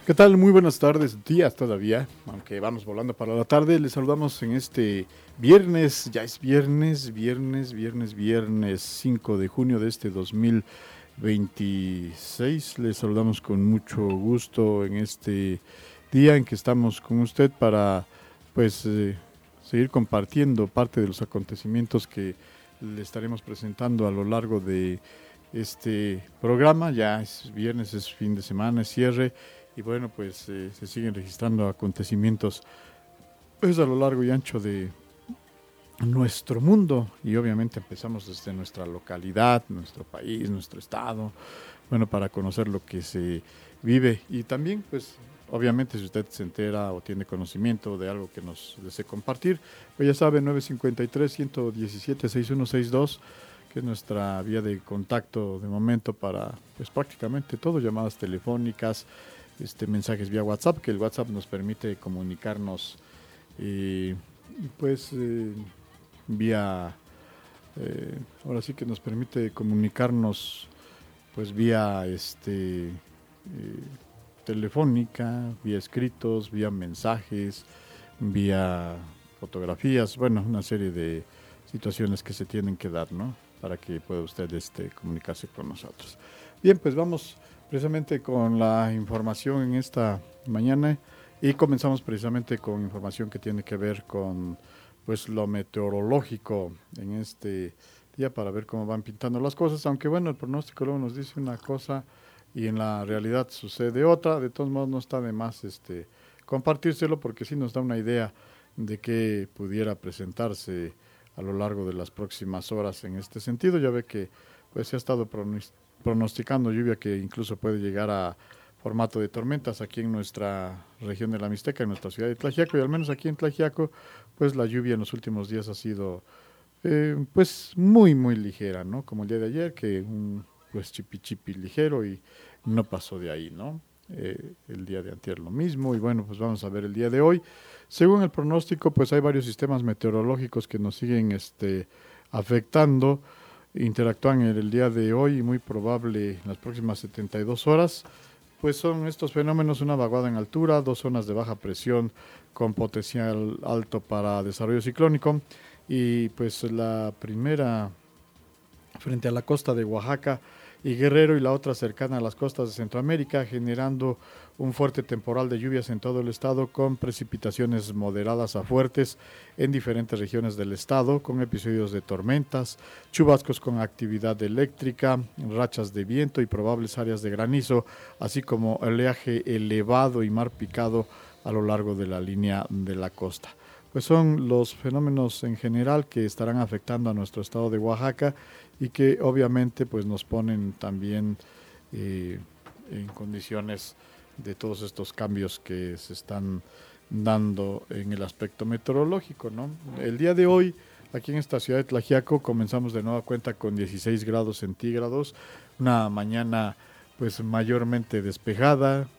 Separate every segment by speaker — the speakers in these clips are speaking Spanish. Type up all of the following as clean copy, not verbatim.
Speaker 1: ¿Qué tal? Muy buenas tardes, días todavía, aunque vamos volando para la tarde. Les saludamos en este viernes, ya es viernes 5 de junio de este 2026. Les saludamos con mucho gusto en este día en que estamos con usted para seguir compartiendo parte de los acontecimientos que le estaremos presentando a lo largo de este programa. Ya es viernes, es fin de semana, es cierre. Y bueno, se siguen registrando acontecimientos pues a lo largo y ancho de nuestro mundo. Y obviamente empezamos desde nuestra localidad, nuestro país, nuestro estado, bueno, para conocer lo que se vive. Y también, pues, obviamente, si usted se entera o tiene conocimiento de algo que nos desee compartir, pues ya sabe, 953-117-6162, que es nuestra vía de contacto de momento para, pues, prácticamente todo, llamadas telefónicas, mensajes vía WhatsApp, que el WhatsApp nos permite comunicarnos vía, ahora sí que nos permite comunicarnos pues vía telefónica, vía escritos, vía mensajes, vía fotografías, bueno, una serie de situaciones que se tienen que dar, ¿no? Para que pueda usted comunicarse con nosotros. Bien, pues vamos precisamente con la información en esta mañana y comenzamos precisamente con información que tiene que ver con pues lo meteorológico en este día para ver cómo van pintando las cosas, aunque bueno, el pronóstico luego nos dice una cosa y en la realidad sucede otra. De todos modos no está de más compartírselo porque sí nos da una idea de qué pudiera presentarse a lo largo de las próximas horas en este sentido. Ya ve que pues se ha estado pronosticando lluvia que incluso puede llegar a formato de tormentas aquí en nuestra región de la Mixteca, en nuestra ciudad de Tlaxiaco, y al menos aquí en Tlaxiaco, pues la lluvia en los últimos días ha sido pues muy ligera, ¿no? Como el día de ayer, que un pues chipi ligero y no pasó de ahí, ¿no? El día de antier lo mismo, y bueno, pues vamos a ver el día de hoy. Según el pronóstico, pues hay varios sistemas meteorológicos que nos siguen afectando, interactúan en el día de hoy y muy probable en las próximas 72 horas, pues son estos fenómenos: una vaguada en altura, dos zonas de baja presión con potencial alto para desarrollo ciclónico, y pues la primera frente a la costa de Oaxaca y Guerrero y la otra cercana a las costas de Centroamérica, generando un fuerte temporal de lluvias en todo el estado con precipitaciones moderadas a fuertes en diferentes regiones del estado, con episodios de tormentas, chubascos con actividad eléctrica, rachas de viento y probables áreas de granizo, así como oleaje elevado y mar picado a lo largo de la línea de la costa. Pues son los fenómenos en general que estarán afectando a nuestro estado de Oaxaca y que obviamente pues nos ponen también en condiciones de todos estos cambios que se están dando en el aspecto meteorológico, ¿no? El día de hoy, aquí en esta ciudad de Tlaxiaco, comenzamos de nueva cuenta con 16 grados centígrados, una mañana pues mayormente despejada,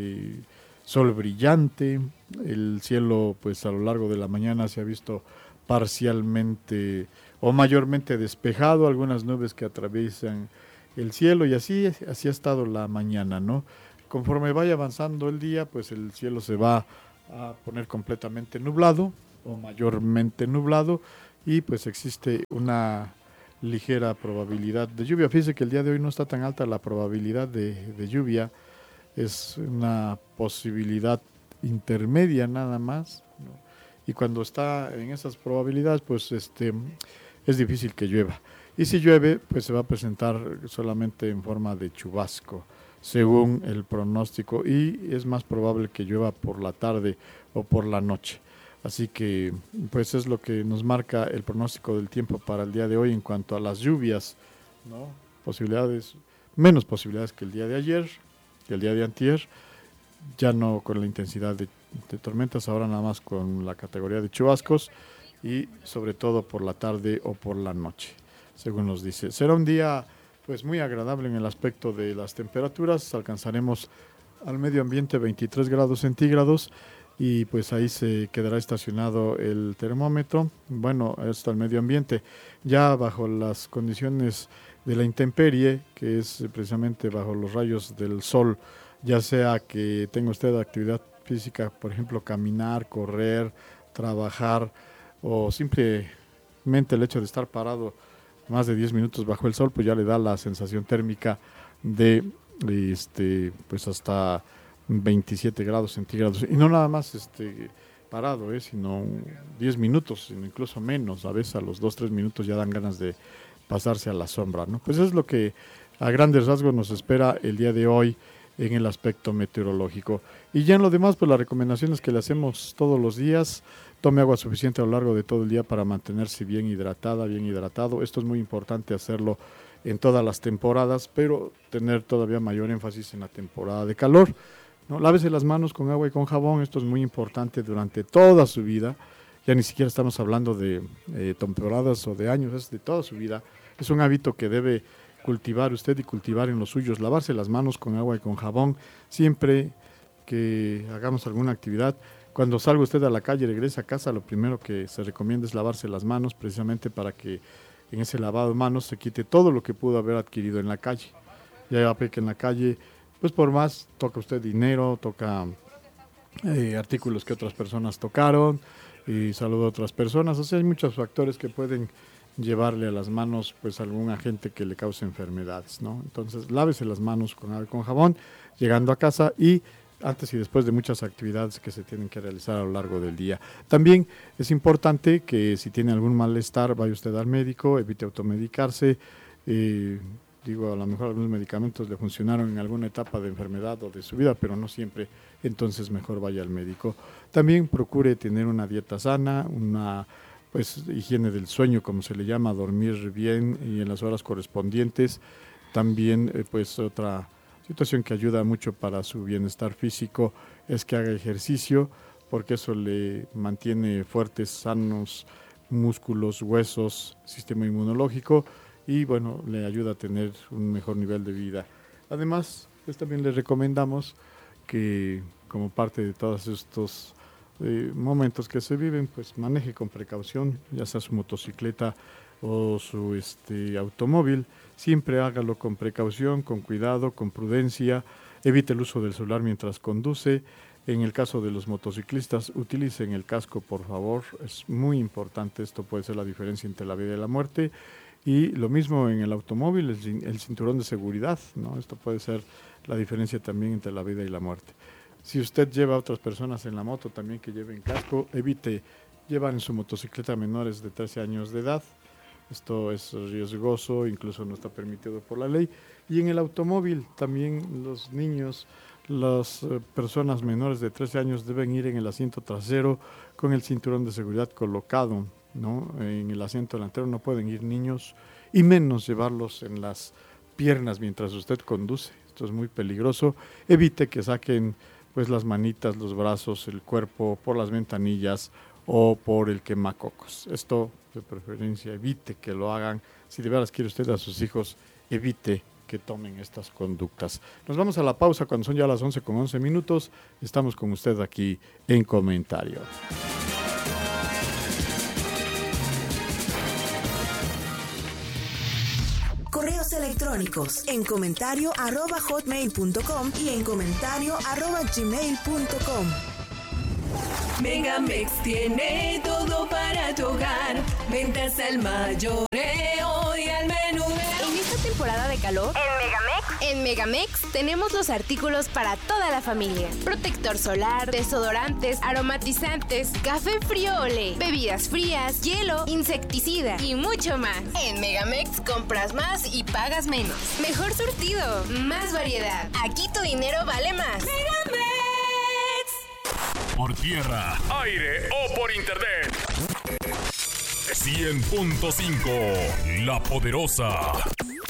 Speaker 1: sol brillante, el cielo pues a lo largo de la mañana se ha visto parcialmente o mayormente despejado, algunas nubes que atraviesan el cielo, y así ha estado la mañana, ¿no? Conforme vaya avanzando el día, pues el cielo se va a poner completamente nublado o mayormente nublado, y pues existe una ligera probabilidad de lluvia. Fíjese que el día de hoy no está tan alta la probabilidad de lluvia, es una posibilidad intermedia nada más, ¿no? Y cuando está en esas probabilidades, pues es difícil que llueva. Y si llueve, pues se va a presentar solamente en forma de chubasco, según el pronóstico, y es más probable que llueva por la tarde o por la noche. Así que, pues es lo que nos marca el pronóstico del tiempo para el día de hoy en cuanto a las lluvias, ¿no? Menos posibilidades que el día de ayer, que el día de antier, ya no con la intensidad de tormentas, ahora nada más con la categoría de chubascos, y sobre todo por la tarde o por la noche, según nos dice. Será un día pues muy agradable en el aspecto de las temperaturas. Alcanzaremos al medio ambiente 23 grados centígrados y pues ahí se quedará estacionado el termómetro. Bueno, esto al medio ambiente. Ya bajo las condiciones de la intemperie, que es precisamente bajo los rayos del sol, ya sea que tenga usted actividad física, por ejemplo, caminar, correr, trabajar, o simplemente el hecho de estar parado más de 10 minutos bajo el sol, pues ya le da la sensación térmica de pues hasta 27 grados centígrados. Y no nada más parado, sino 10 minutos, sino incluso menos. A veces a los 2-3 minutos ya dan ganas de pasarse a la sombra, ¿no? Pues eso es lo que a grandes rasgos nos espera el día de hoy en el aspecto meteorológico. Y ya en lo demás, pues las recomendaciones que le hacemos todos los días: tome agua suficiente a lo largo de todo el día para mantenerse bien hidratada, bien hidratado. Esto es muy importante hacerlo en todas las temporadas, pero tener todavía mayor énfasis en la temporada de calor, ¿no? Lávese las manos con agua y con jabón. Esto es muy importante durante toda su vida. Ya ni siquiera estamos hablando de temporadas o de años, es de toda su vida. Es un hábito que debe cultivar usted y cultivar en los suyos. Lavarse las manos con agua y con jabón siempre que hagamos alguna actividad. Cuando salga usted a la calle y regrese a casa, lo primero que se recomienda es lavarse las manos, precisamente para que en ese lavado de manos se quite todo lo que pudo haber adquirido en la calle. Ya ve que en la calle, pues por más toca usted dinero, toca artículos que otras personas tocaron y saluda a otras personas. O sea, hay muchos factores que pueden llevarle a las manos pues algún agente que le cause enfermedades, ¿no? Entonces, lávese las manos con agua y con jabón llegando a casa y antes y después de muchas actividades que se tienen que realizar a lo largo del día. También es importante que si tiene algún malestar, vaya usted al médico, evite automedicarse. A lo mejor algunos medicamentos le funcionaron en alguna etapa de enfermedad o de su vida, pero no siempre, entonces mejor vaya al médico. También procure tener una dieta sana, una higiene del sueño, como se le llama, dormir bien y en las horas correspondientes. También otra situación que ayuda mucho para su bienestar físico es que haga ejercicio, porque eso le mantiene fuertes, sanos músculos, huesos, sistema inmunológico y bueno, le ayuda a tener un mejor nivel de vida. Además, pues también le recomendamos que como parte de todos estos momentos que se viven, pues maneje con precaución, ya sea su motocicleta o su automóvil. Siempre hágalo con precaución, con cuidado, con prudencia. Evite el uso del celular mientras conduce. En el caso de los motociclistas, utilicen el casco, por favor. Es muy importante, esto puede ser la diferencia entre la vida y la muerte. Y lo mismo en el automóvil, el cinturón de seguridad, ¿no? Esto puede ser la diferencia también entre la vida y la muerte. Si usted lleva a otras personas en la moto, también que lleven casco. Evite llevar en su motocicleta menores de 13 años de edad. Esto es riesgoso, incluso no está permitido por la ley. Y en el automóvil también los niños, las personas menores de 13 años deben ir en el asiento trasero con el cinturón de seguridad colocado, ¿no? En el asiento delantero no pueden ir niños y menos llevarlos en las piernas mientras usted conduce. Esto es muy peligroso. Evite que saquen pues las manitas, los brazos, el cuerpo por las ventanillas o por el quemacocos. Esto de preferencia evite que lo hagan. Si de veras quiere usted a sus hijos, evite que tomen estas conductas. Nos vamos a la pausa cuando son ya las 11:11. Estamos con usted aquí en Comentario.
Speaker 2: Correos electrónicos en comentario@hotmail.com y en comentario@gmail.com.
Speaker 3: Megamex tiene todo para tu hogar. Ventas al mayoreo y al menudeo.
Speaker 4: En esta temporada de calor, en Megamex tenemos los artículos para toda la familia. Protector solar, desodorantes, aromatizantes, café friole, bebidas frías, hielo, insecticida y mucho más. En Megamex compras más y pagas menos. Mejor surtido, más variedad. Aquí tu dinero vale más.
Speaker 3: Megamex.
Speaker 5: Por tierra, aire o por internet. 100.5, La Poderosa.